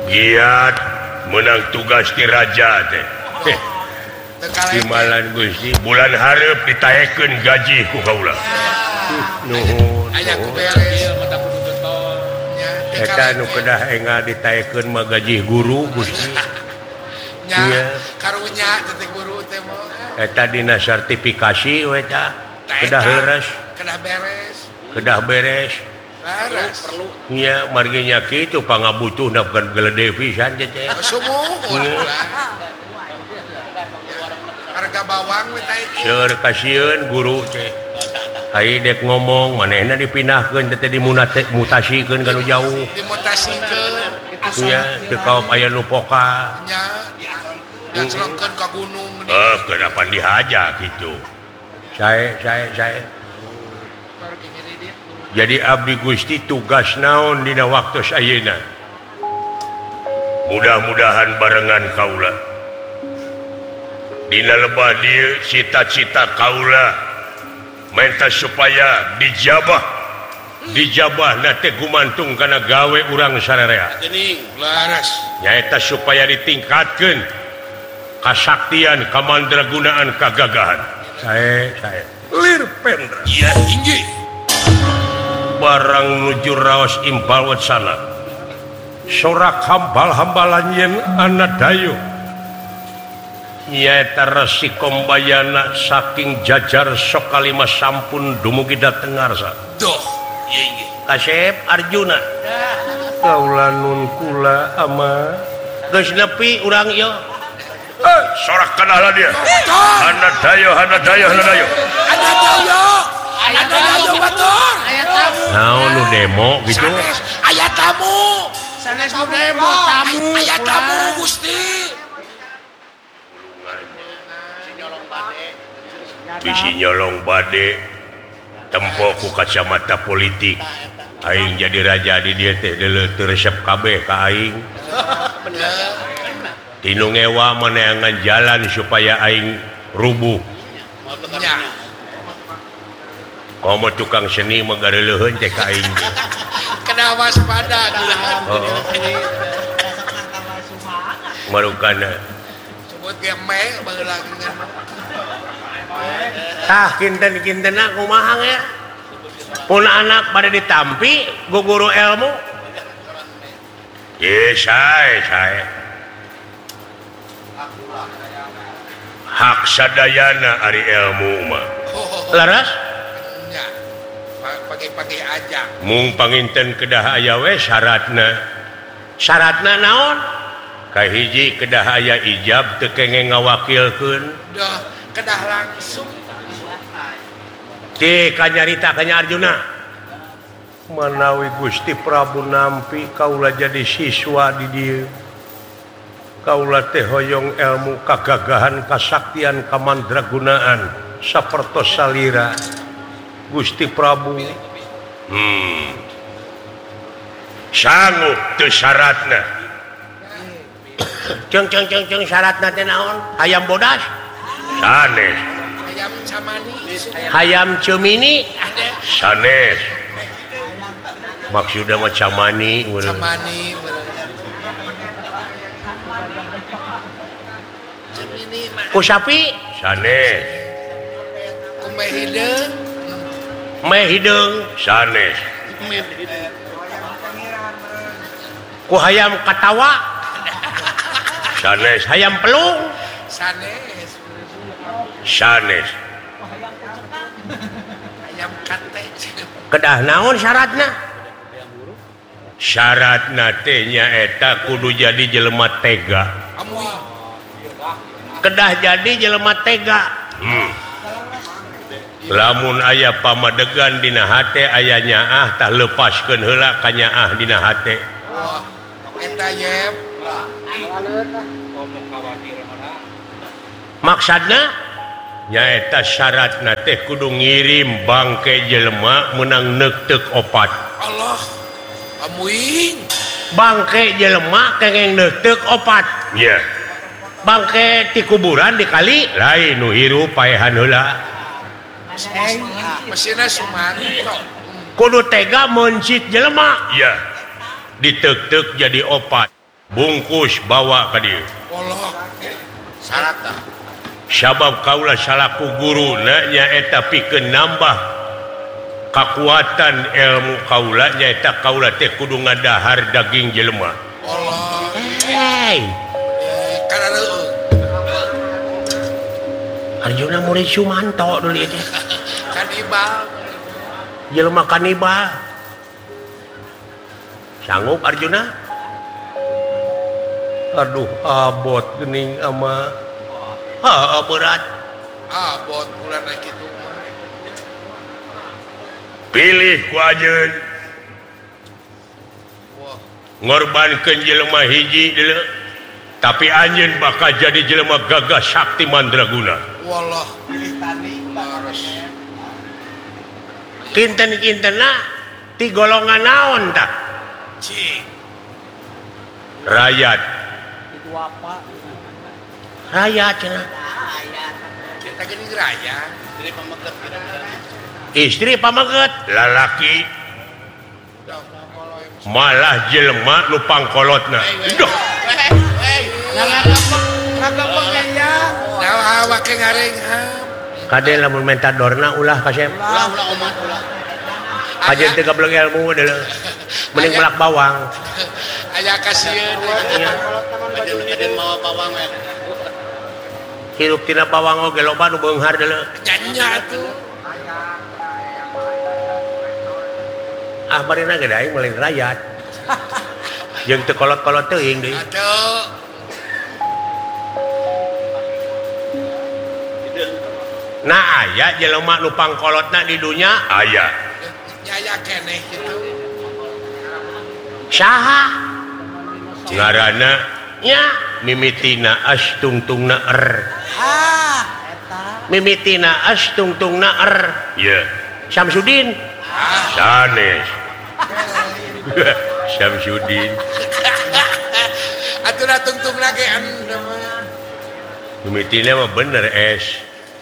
giat menang tugas diraja teh Timalan Gusti bulan hareup ditaekeun gaji ku kaula nuhun eta nu kedah enga ditaekeun mah gaji guru Gusti nya karunya teh guru teh mah eta dina sertifikasi we tah kedah leres kedah beres perlu nya margi nya kitu pangabutuhna bukan gelede pisan teh harga bawang we teh seur kasieun guru teh ai dek ngomong manehna dipindahkeun teh dimutasikeun ka nu jauh dimutasikeun nya teu kaop aya nu poka nya dicelengkeun ka gunung kenapa dihaja gitu saya jadi abdi Gusti tugas naon dina waktu ayeuna mudah-mudahan barengan kaula dina lebah dieu cita-cita kaula minta supaya dijabah teh gumantung kana gawe urang sararea geuning laras nyaeta supaya ditingkatkeun kasaktian kamandragunaan kagagahan saya lir pendra iya inggih barang nuju raos impal wacana sorak hambal-hambalan yen anak dayu nyaeta resi kombayana saking jajar sok kalima sampun dumugi dateng ngarsa doh iya inggih Kasep Arjuna kaula nun kula ama geus nepi urang ieu sorak kanalah dia anak dayu batur naon nu demo gitu aya tamu sanes nu demo tamu aya tamu Gusti bisi nyolong bade tempo ku kacamata politik aing jadi raja di dieu teh deuleu teu resep kabeh ka aing tinu ngewa maneangan jalan supaya aing rubuh komo tukang seni mah gareuleuheun teh ka aing kena waspada marukana sebut geme baheula tah kinten-kintenna kumaha ya pun anak pada ditampi guru ilmu ye sae hak sadayana ari ilmu mah laras nya pagi-pagi aja mung panginten kedah aya we syaratna naon kahiji kedah aya ijab teu kenging ngawakilkeun dah kedah langsung ti kanyarita kanya Arjuna manawi Gusti Prabu nampi kaula jadi siswa di dieu kaula teh hoyong ilmu kagagahan kasaktian kamandragunaan sapertos salira Gusti Prabu sanggup teu syaratna ceng syaratna teh naon hayam bodas sanes ayam camani hayam cemini sanes maksudna mah camani ku sapi sanes ku meh hideung sanes ku hayam katawa sanes hayam pelung sanes ayam kate kedah naon syaratna teh nyaeta kudu jadi jelema tega kedah jadi jelema tega lamun aya pamadegan dina hate aya nyaah tah lepaskeun heula ka nyaah dina hate eta yep maksudna nyaeta syaratna teh kudu ngirim bangke jelema menang neuteuk opat Allah amuing bangke jelema kenging neuteuk opat nya bangke ti kuburan dikali lain nu hirup paehan heula mesinna sumanto kudu tega mencit jelema ya diteuk-teuk jadi opat bungkus bawa ka dieu sabab kaula salaku guru nyaeta pikeun nambah kekuatan ilmu kaula nyaeta kaula teh kudu ngadahar daging jelema Arjuna murid Sumanto dulu itu kanibal jelema kanibal sanggup Arjuna aduh abot geuning ama berat abot bulan kitu pilih ku ajeun ngorbankeun jelema hiji deuleu tapi anjeun bakal jadi jelema gagah sakti mandraguna wallah kinten-kintenna ti golongan naon tah rakyat itu apa rakyat cenah kita geuning raya istri pamaget lalaki malah jelema nu pangkolotna duh nah awak ke ngaring kade lamun mentadorna ulah kasep ulah omat ulah kajen teu gableng ilmu deuleu mending melak bawang aya kasieun aden mawa bawang we hirup tina bawang oge loba nu beunghar deuleu nya tuh marina ge aing melin rakyat jeung teu kolot-kolot teuing deui aduh nah aya jelema nu pangkolotna di dunya aya nya keneh kitu saha ngaranna nya mimitina astungtungna mimitina astungtungna ye Samsudin sanes Samsudin atuh tungtung lagi mimitina mah bener es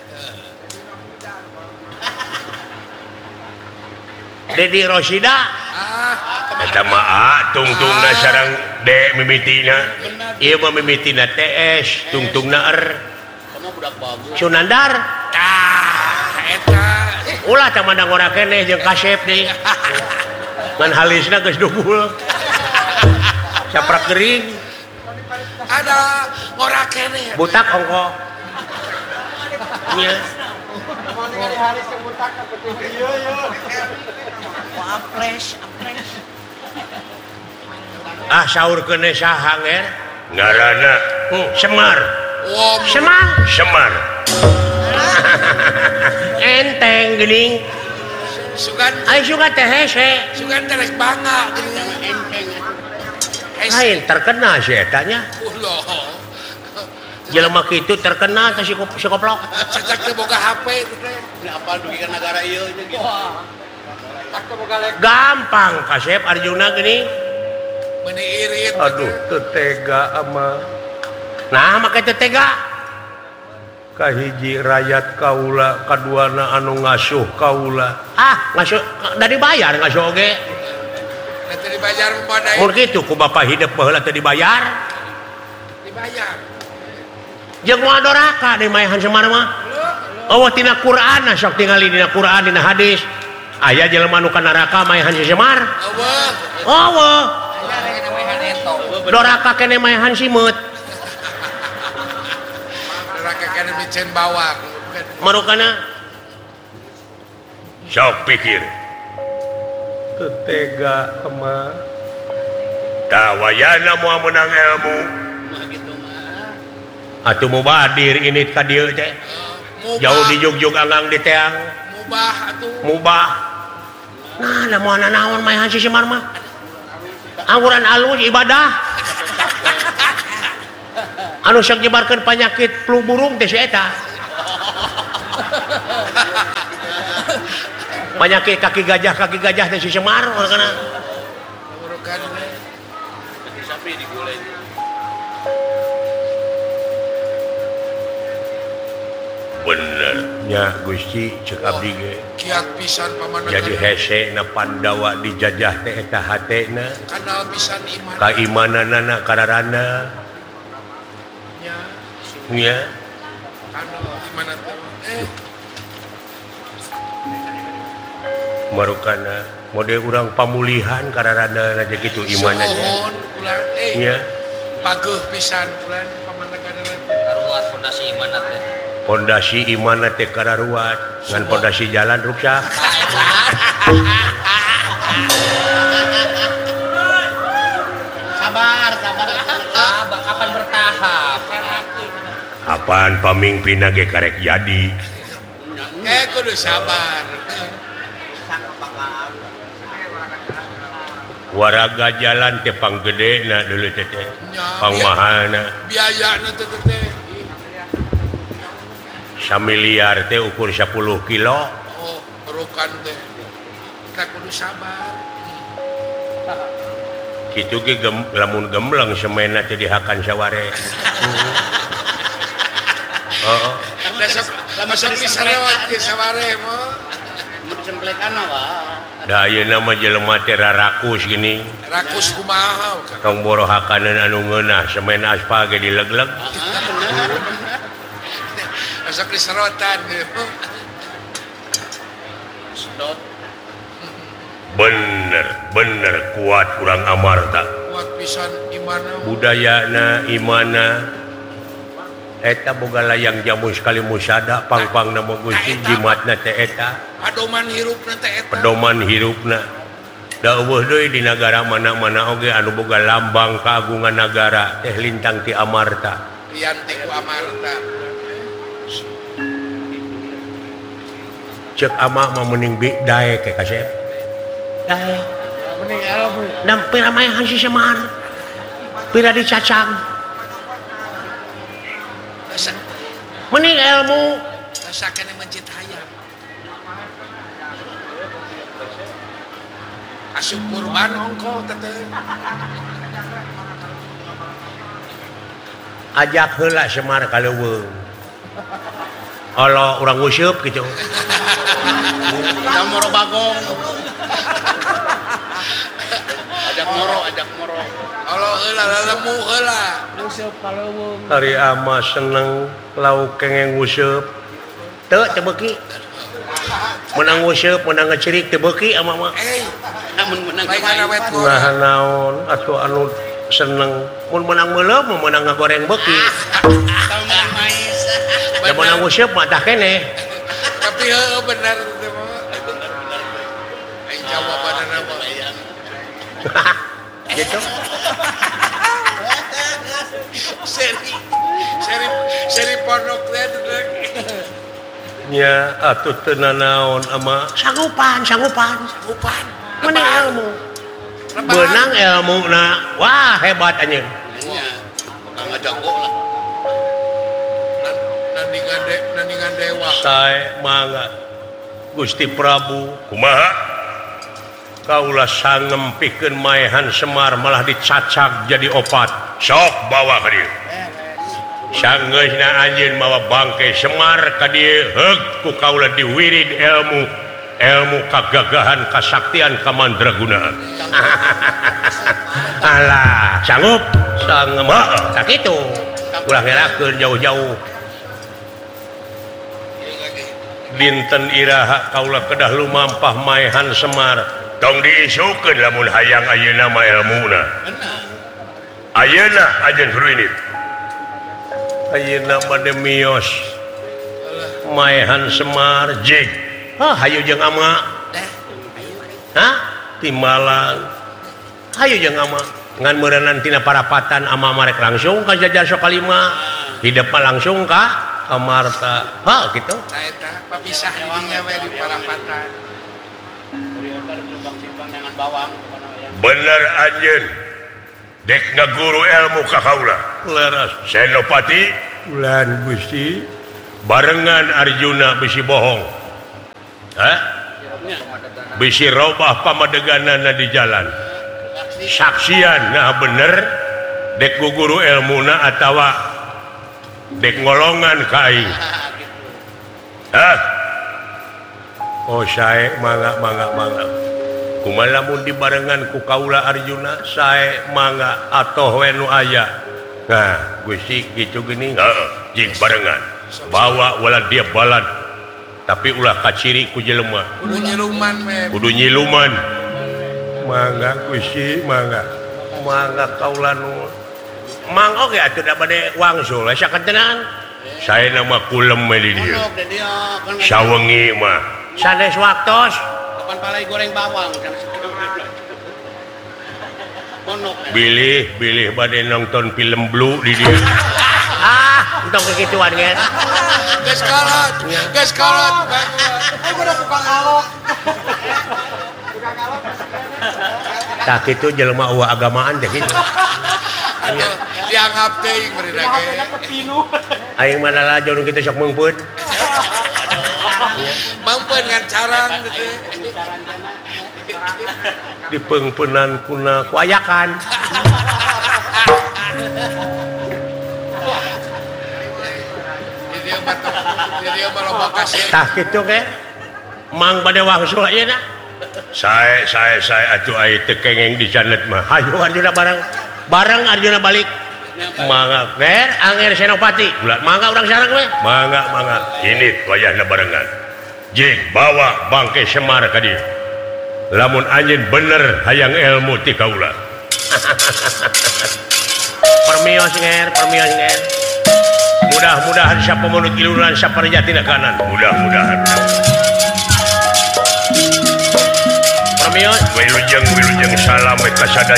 Dedi Rosida eta mah tungtungna sareng de mimitina ieu mah mimitina TS tungtungna kamu budak bagus Sunandar eta ulah teh mandang ora keneh jeung kasep deui ngan halisna geus dugul saprak gering ada ora keneh butak ongko nya saur kene saha nger ngaranna Semar Semar enteng geuning sugan ai suka teh hese sugan terek bangga enteng lain terkena si eta nya ulah jelema kitu terkena teh si koplok cecak teh boga HP itu teh apa dugikan negara ieu gitu gampang kasep Arjuna geuning meni irit aduh teu tega ama nah make teu tega kahiji rakyat kaula kaduana anu ngasuh kaula ngasuh da dibayar ngasuh oge teu dibayar padai mun kitu ku bapa hidup baheula teu dibayar jeung moal doraka deui maehan Semar mah eueuh tina Qur'an sok tingali dina Qur'an dina hadis aya jelema nu ka neraka maehan si Semar eueuh doraka kene maehan si Meut doraka kene micen bawang marukana sok pikir teu tega ama tah wayana moal meunang ilmu atuh mubadir ini ka dieu teh jauh di jugjug anggang di teang mubah atuh mubah nah da moal naon maehan si Semar mah angguran alus ibadah anu sok nyebarkeun panyakit flu burung teh si eta penyakit kaki gajah teh si Semar kana urukan sapi digulai benernya Gusti cek abdi ge kiat pisan pamanah jadi hese na Pandawa dijajah teh eta hatena kanal pisan iman kaimananana kararana nya kanal iman teh marukana mode urang pamulihan kararana aja gitu imannya nya pageuh pisan ulah pamanah karuat fondasi iman teh pondasi iman teh kararuat ngan pondasi jalan rusak sabar kapan bertahap apaan pamimpinna ge karek jadi kudu sabar waraga jalan teh panggedena dulu teh pangmahana biayana teh teh samiliar teh ukur 10 kilo berukan teh kita kudu sabar kitu ge lamun gembleng semena teh dihakan saware masuk bisa lewat ke saware mah disemplekan apa da ayeuna mah jelema teh rakus gini rakus kumaha tong borohakaneun anu ngeunah semena aspal ge dilegleg masuk di serotan gitu sedot bener kuat kurang amarta kuat pisan imana budayana imana eta boga layang jamu sekali musada pang-pang nama Gusti jimatna teh eta pedoman hirupna teh eta pedoman hirupna da eueuh deui di nagara mana-mana oge anu boga lambang keagungan nagara teh lintang ti amarta rianti ku amarta cek ama mah mending daek ke kasep daek mending ilmu dan pira mayahan si Semar pira dicacang mending ilmu rasakan yang mencit hayam asup kurban ongko teteh ajak heula Semar kaleuweung Allah urang nguseup gitu kita moro bagong ajak moro Allah heula lemu heula hari ama seneng lauk kengeng nguseup teu beuki menang nguseup menang ngecerik teu beuki ama mah namun menang nah naon atuh anu seneng mun menang meuleuh mun menang ngagoreng beuki menang mais da menang nguseup mah tah keneh tapi heuh bener teh mah aing jawabanna mah gitu seri pondok teh nya atuh teu nanaon ama sanggupan mending ilmu beunang ilmuna wah hebat anjeun kang jago lah nandingan dewa sae mangga Gusti Prabu kumaha kaula sangem pikeun maehan Semar malah dicacak jadi opat sok bawa ka dieu sanggeusna anjeun mawa bangke Semar ka dieu heug ku kaula diwirid ilmu kagagahan kasaktian kamandragunaan alah sanggup sangem heuh sakitu ulah ngerakeun jauh-jauh dinten iraha kaula kedah lumampah maehan Semar tong diisukeun lamun hayang ayeuna mah ilmuna ayeuna ajeun ruinit ayeuna mah demios maehan Semar jig hayu jeung ama timbalan hayu jeung ama ngan meureunna tina parapatan ama marek langsung ka jajar sokalima hideep mah langsung ka amarta kitu eta papisah dinya we di parapatan bener anjeun dek ngaguru ilmu ka kaula leres Senopati ulan Gusti barengan Arjuna bisi bohong bisi robah pamadeganana di jalan saksian nah bener dek guguru ilmuna atawa dek ngolongan ka aing Oh saya mangga kumalamun dibarengan ku Kaula Arjuna saya mangga atau wenu aya nah Gusti gitu gini jing barengan bawa wala dia balad tapi ulah kaciri ku jelema kudu nyiluman mangga Gusti mangga Kaula nu mang oge atuh da bade wangsul sakentenan saya nama kulem meli dia sawengi mah sanes waktos kapan palai goreng bawang bilih bade nonton film Blue di dia untuk begituan kan Gas kolot tak itu jelema ulah agamaan teh kitu dianggap teuing mereka aing mana lajon kitu sok meungpeun mampen ngan carang gitu dipeungpeunan kuna kuayakan jadi apa kasih tah kitu ge mang bade wangsul ieu na saya atuh aya teu kengeng di janet mah hayu Arjuna bareng Arjuna balik mangga ger anger Senopati ulah mangga urang sareng we mangga ini wayahna barengan jing bawa bangke Semar ka dieu lamun anjeun bener hayang ilmu ti kaula permios nger mudah-mudahan siapa menurut iluran siapa rejatina kanan mudah-mudahan permios wilujeng salam ka sadaya